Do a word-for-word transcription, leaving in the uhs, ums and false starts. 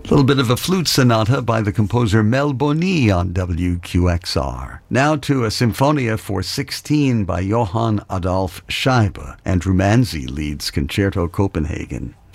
A little bit of a flute sonata by the composer Mel Boni on W Q X R. Now to a Symphonia for sixteen by Johann Adolph Scheibe. Andrew Manzi leads Concerto Copenhagen.